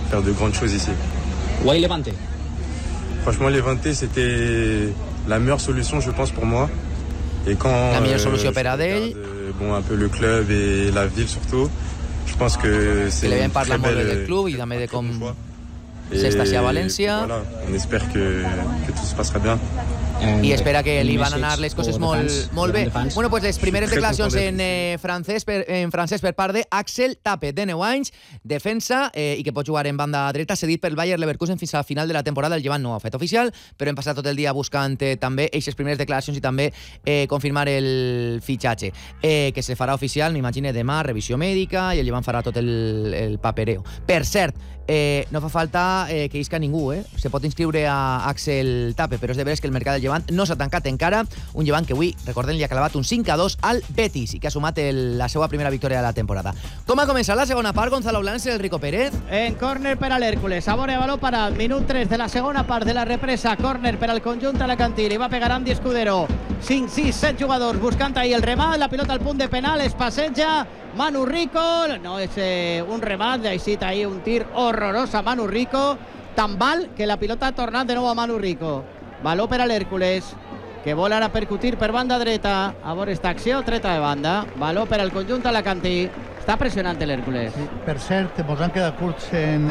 faire de grandes choses ici. Guay Levante. Franchement, Levante, c'était la meilleure solution, je pense, pour moi. Et quand la millor solució per a d'ell. Bon, un peu le club et la ville surtout, je pense que c'est une très belle del club i també de com s'està a València. Voilà, on espère que tout se passera bien. I espera que li van anar les coses molt bé. Bueno, pues les primeres declaracions en francès per part d'Axel Tape, de 9 anys, defensa i que pot jugar en banda dreta, cedit pel Bayer Leverkusen fins al final de la temporada. El Llevant no ho ha fet oficial, però hem passat tot el dia buscant també aquestes primeres declaracions i també confirmar el fitxatge, que se farà oficial, m'imagine, demà, revisió mèdica, i el Llevant farà tot el papereo. Per cert, no fa falta que isca ningú, se pot inscriure a Axel Tape, però és de veres que el mercat del Llevant no s'ha tancat encara, un Llevant que avui, recordem, li ha clavat un 5-2 al Betis i que ha sumat la seva primera victòria de la temporada. Com ha començat la segona part, Gonzalo Blans i el Rico Pérez? En córner per a l'Hèrcules, a veure, baló parat, minut 3 de la segona part de la represa, córner per al conjunt alacantí, li va pegar Andy Escudero, 5, 6, 7 jugadors buscant ahí el remat, la pilota al punt de penal, es passeja Manu Rico, no és un remat, així ahí un tir horrorós a Manu Rico, tan val que la pilota ha tornat de nou a Manu Rico. Baló per a l'Hèrcules, que vol ara percutir per banda dreta. A veure esta acció, treta de banda. Baló per al conjunt alacantí. Està pressionant l'Hèrcules. Sí, per cert, mos han quedat curts en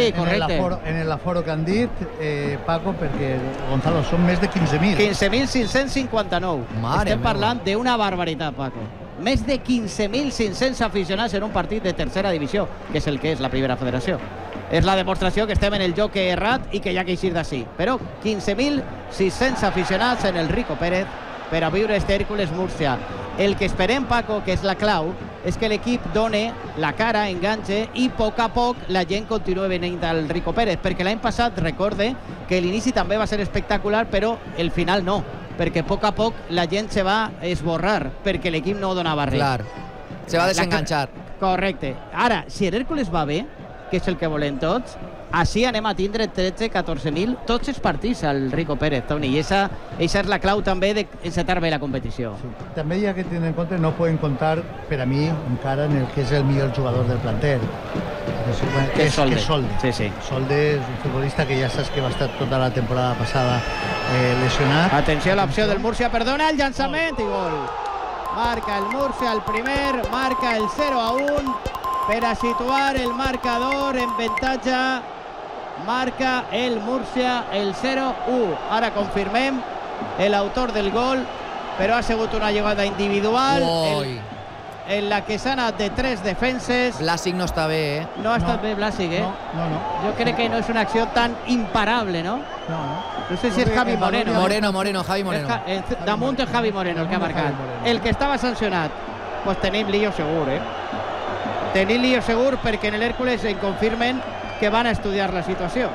l'aforo que han dit, Paco, perquè, Gonzalo, són més de 15.000. 15.559. Estem parlant d'una barbaritat, Paco. Més de 15.500 aficionats en un partit de tercera divisió, que és el que és la primera federació. És la demostració que estem en el joc errat i que hi ha que eixir d'ací. Però 15.600 aficionats en el Rico Pérez per a viure este Hèrcules Múrcia. El que esperem, Paco, que és la clau, és que l'equip done la cara, enganxe, i a poc la gent continua venint al Rico Pérez, perquè l'any passat, recorde, que l'inici també va ser espectacular, però el final no, perquè a poc la gent se va esborrar, perquè l'equip no donava res. Clar, se va desenganxar. Correcte. Ara, si l'Hèrcules va bé, que és el que volem tots, així anem a tindre 13-14.000 tots els partits al Rico Pérez, Toni, i aquesta és la clau també d'encetar bé la competició. Sí. També hi ha que tenir en compte, no poden comptar per a mi encara en el que és el millor jugador del planter, que és Solde. Sí. Solde és un futbolista que ja saps que va estar tota la temporada passada lesionat. Atenció a l'opció del Múrcia, perdona, el llançament i gol. Marca el Múrcia el primer, marca el 0-1 per a situar el marcador en avantatge. Marca el Múrcia el 0-1. Ara confirmem l'autor del gol, però ha sigut una jugada individual en la que s'ha anat de 3 defenses. Blasic no està bé, No ha estat bé Blasic, No. Jo crec que no és una acció tan imparable, no? No sé si és Javi Moreno. Javi Moreno. Damunt és Javi Moreno el que ha marcat. El que estava sancionat. Pues tenim lío segur, Tenim lío segur perquè en l'Hèrcules en confirmen que van a estudiar la situació.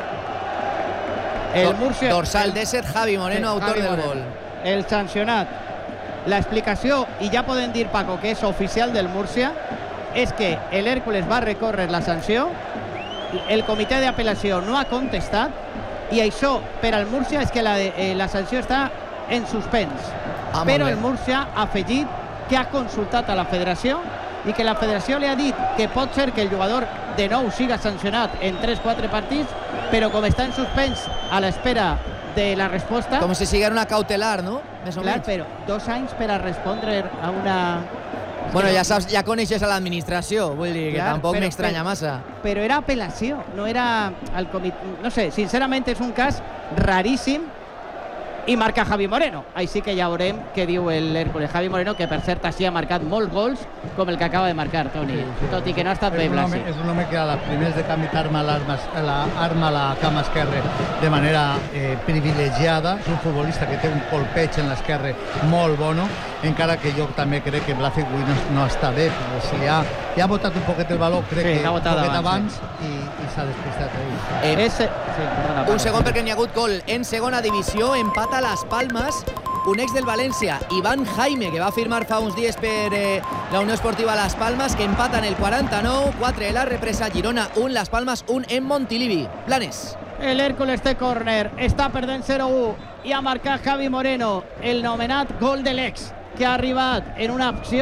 El Múrcia... Dorsal d'ésser Javi Moreno, autor del gol. El sancionat. La explicació, i ja podem dir, Paco, que és oficial del Múrcia, és que l'Hèrcules va recórrer la sanció, el comitè d'apel·lació no ha contestat, i això per al Múrcia és que la sanció està en suspens. Però el Múrcia ha afegit que ha consultat a la federació i que la federació li ha dit que pot ser que el jugador de nou siga sancionat en 3-4 partits, però com està en suspens a l'espera de la resposta... Com si siguera una cautelar, no? Més o menys. Però 2 anys per a respondre a una... Bueno, ja saps, ja coneixes a l'administració, vull dir que tampoc m'estranya massa. Però era apel·lació, no era al comitè... No sé, sincerament és un cas raríssim, i marca Javi Moreno. Així que ja veurem què diu l'Hèrcules. Javi Moreno, que per cert així ha marcat molts gols com el que acaba de marcar, Toni. Tot i que no ha estat bé Blasic. És un home que a les primers de canvi arma la cama esquerra de manera privilegiada. És un futbolista que té un colpeig en l'esquerra molt bono, encara que jo també crec que Blasic avui no està bé, però si ha botat un poquet el baló, crec que un poquet abans i s'ha despistat. Un segon perquè n'hi ha hagut gol en segona divisió, empat a Las Palmas, un ex del València, Iván Jaime, que va firmar fa uns dies per la Unió Esportiva Las Palmas, que empata en el 49, 4 de la represa, Girona 1, Las Palmas 1 en Montilivi. Planes. L'Hèrcules té córner, està perdent 0-1 i ha marcat Javi Moreno, el nomenat gol de l'ex, que ha arribat en una acció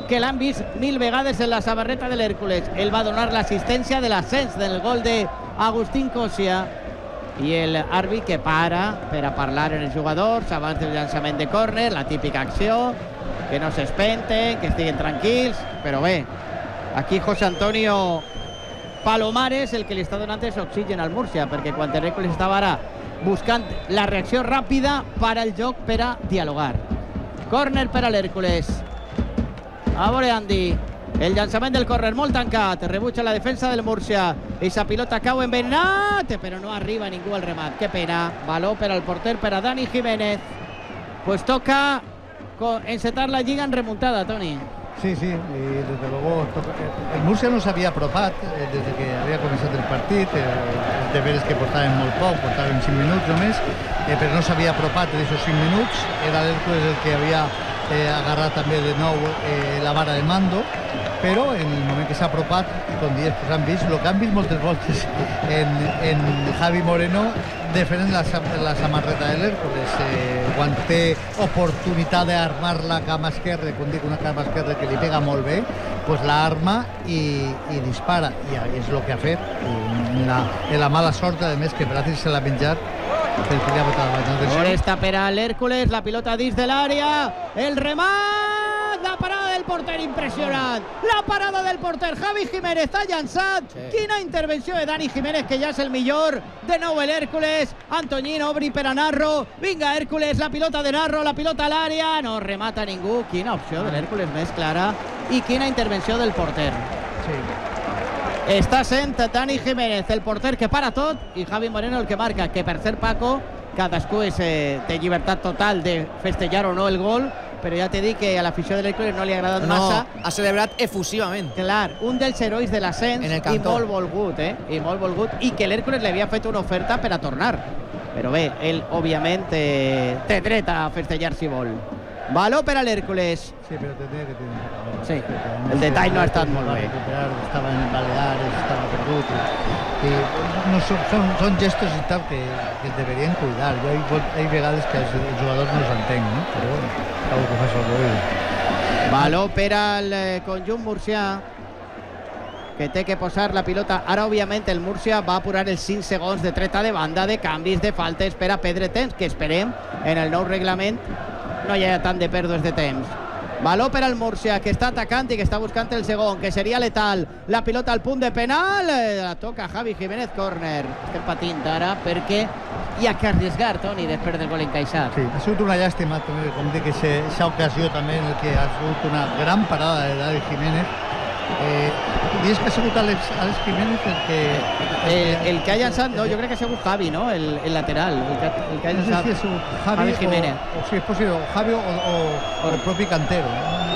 que l'han vist 1000 vegades en la samarreta de l'Hèrcules. Ell va donar l'assistència de l'ascens del gol d'Agustín Cosia, i el àrbit que para per a parlar en els jugadors abans del llançament de córner, la típica acció, que no s'espenten, que estiguen tranquils, però bé, aquí José Antonio Palomares el que li està donant és oxigen al Múrcia, perquè quan el Hércules estava ara buscant la reacció ràpida, para el joc per a dialogar. Córner per a l'Hèrcules. A veure Andy, el llançament del córner molt tancat, rebutja la defensa del Múrcia, i sa pilota cau envenenat, però no arriba ningú al remat, que pena. Valor per al porter, per a Dani Jiménez. Pues toca encetar la lliga en remuntada, Toni. Sí, y desde luego el Múrcia no s'havia apropat desde que havia començat el partit, els deberes que portaven molt poc, portaven 5 minuts només, però no s'havia apropat en aquests 5 minuts, era l'Hèrcules el que havia agarrat també de nou la vara de mando, però en el moment que s'ha apropat, i com dius, pues han vist el que han vist moltes voltes en Javi Moreno defendent la samarreta de l'Hèrcules, quan té oportunitat d'armar la cama esquerra, com dic, una cama esquerra que li pega molt bé, pues la arma i dispara, i és el que ha fet. I la mala sort, a més, que Brasil se l'ha menjat. Ahora está para el Hércules, la pilota dins de l'àrea, el remat, la parada del porter impressionant, la parada del porter Javi Jiménez ha llançat, quina intervenció de Dani Jiménez, que ja és el millor. De nou el Hércules, Antoñín obri per a Narro, vinga Hércules, la pilota de Narro, la pilota a l'àrea, no remata ningú, quina opció de l'Hèrcules més clara, i quina intervenció del porter. Està sent Dani Jiménez, el porter que para tot, i Javi Moreno el que marca, que per ser Paco, cadascú té llibertat total de festejar o no el gol, però ja t'he dit que a l'afició de l'Hèrcules no li ha agradat massa. Ha celebrat efusivament. Clar, un dels herois de l'ascens, i molt volgut, i molt volgut, i que l'Hèrcules li havia fet una oferta per a tornar. Però bé, ell, òbviament, té dret a festejar si vol. Valor per a l'Hèrcules. Sí, però tenia que tenir. Sí, el detall no ha estat molt bé. Estava en Baleares, estava perdut. Són gestos i tal que es deberien cuidar. Hi ha vegades que els jugadors no s'entenc, no? Però bueno, cada que fa el gol. Valor per al conjunt murcià, que té que posar la pilota. Ara, òbviament, el Múrcia va apurar els 5 segons de treta de banda, de canvis, de faltes per a perdre temps, que esperem en el nou reglament no hi ha tant de pèrdues de temps. Valor per al Múrcia, que està atacant i que està buscant el segon, que seria letal. La pilota al punt de penal, la toca Javi Jiménez, córner. Estem patint ara perquè hi ha que arriesgar, Toni, després del gol encaixat. Sí, ha sigut una llàstima, com dic, aquesta ocasió també en què ha sigut una gran parada de Dani Jiménez. Dius que ha sigut Alex Jiménez el que ha llançat, no, jo crec que ha sigut Javi, no? El lateral, el que ha llançat. No sé si ha sigut Javi Jiménez. O si és possible, Javi o el propi Cantero.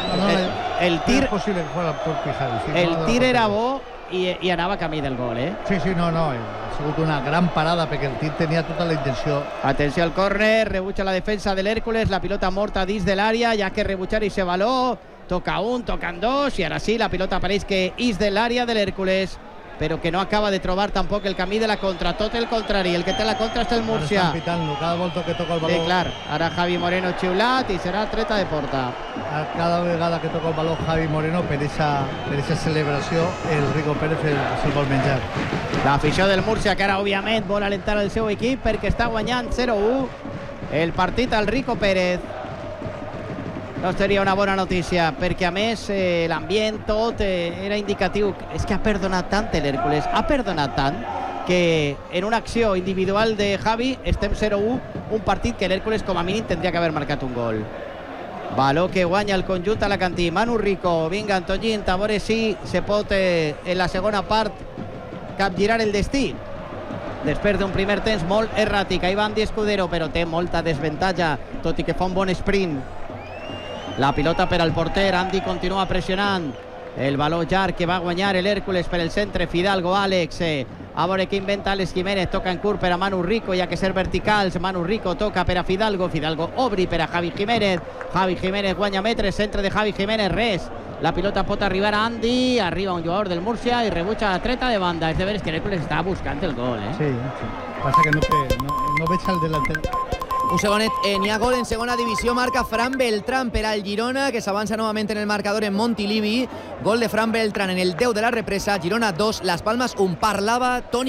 El tir, és possible que fos el propi Javi. El tir era bo i anava camí del gol, Sí, no, ha sigut una gran parada perquè el tir tenia tota la intenció. Atenció al córner, rebutja la defensa de l'Hèrcules, la pilota morta dins de l'àrea, ja que rebutjar i se valor. Toca un, tocan dos, i ara sí, la pilota apareix que és de l'àrea de l'Hèrcules, però que no acaba de trobar tampoc el camí de la contra, tot el contrari, el que té la contra és el Múrcia. Ara estan pitant-lo, cada volta que toca el baló. Sí, clar, ara Javi Moreno xiulat i serà treta de porta. Cada vegada que toca el baló Javi Moreno, per aquesta celebració, el Rico Pérez se'l vol menjar. L'afició del Múrcia, que ara, òbviament, vol alentar el seu equip perquè està guanyant 0-1 el partit al Rico Pérez. No seria una bona notícia, perquè a més l'ambient tot era indicatiu. És que ha perdonat tant l'Hèrcules, ha perdonat tant, que en una acció individual de Javi estem 0-1, un partit que l'Hèrcules com a mínim tindria que haver marcat un gol. Valor que guanya el conjunt alacantí. Manu Rico, vinga Antoñín, a veure si se pot en la segona part capgirar el destí. Després d'un primer temps molt erràtic, ahí va Andy Escudero, però té molta desventatge, tot i que fa un bon sprint. La pilota per al porter, Andy continua pressionant. El valor llarg que va guanyar l'Hèrcules per el centre, Fidalgo, Àlex. A veure què inventa Alex Jiménez, toca en curt per a Manu Rico, hi ha que ser verticals. Manu Rico toca per a Fidalgo, Fidalgo obri per a Javi Jiménez. Javi Jiménez guanya metres, centre de Javi Jiménez, res. La pilota pot arribar a Andy, arriba un jugador del Múrcia i rebutja la treta de banda. És de veres que l'Hèrcules està buscant el gol, Sí. Passa que no veig el delanter. Un segonet, n'hi ha gol en segona divisió, marca Fran Beltrán per al Girona, que s'avança novament en el marcador en Montilivi. Gol de Fran Beltrán en el 10 de la represa, Girona 2, Las Palmas 1. Parlava Toni